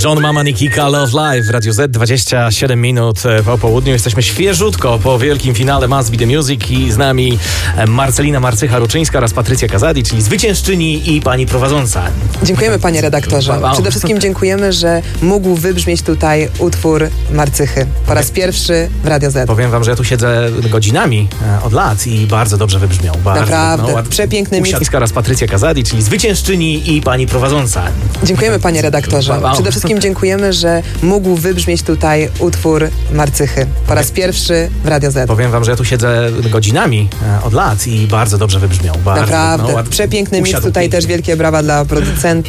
John Mama Nikika Love Live w Radiu Z, 27 minut po południu. Jesteśmy świeżutko po wielkim finale Must Be The Music i z nami Marcelina Marcycha-Ruczyńska oraz Patrycja Kazadi, czyli zwyciężczyni i pani prowadząca. Dziękujemy, panie redaktorze. Przede wszystkim dziękujemy, że mógł wybrzmieć tutaj utwór Marcychy po raz pierwszy w Radio Z. Powiem wam, że ja tu siedzę godzinami od lat i bardzo dobrze wybrzmiał. Bardzo, naprawdę, przepiękny mix. Oraz Patrycja Kazadi, czyli zwyciężczyni i pani prowadząca. Dziękujemy, panie redaktorze. Przede wszystkim dziękujemy, że mógł wybrzmieć tutaj utwór Marcychy po raz pierwszy w Radio Z. Powiem wam, że ja tu siedzę godzinami od lat i bardzo dobrze wybrzmiał. Bardzo, naprawdę, przepiękny mix. Tutaj też wielkie brawa dla producenta.